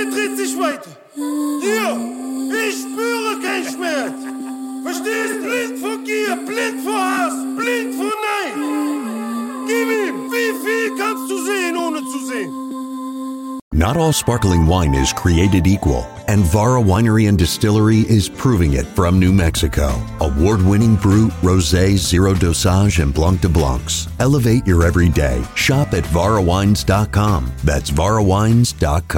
dreht sich weiter. Hier, ich spüre keinen Schmerz. Verstehst? Blind vor Gier, blind vor Hass, blind vor Neid. Gib ihm, wie viel kannst du sehen, ohne zu sehen? Not all sparkling wine is created equal, and Vara Winery and Distillery is proving it from New Mexico. Award-winning Brut, Rosé, Zero Dosage, and Blanc de Blancs. Elevate your everyday. Shop at VaraWines.com. That's VaraWines.com.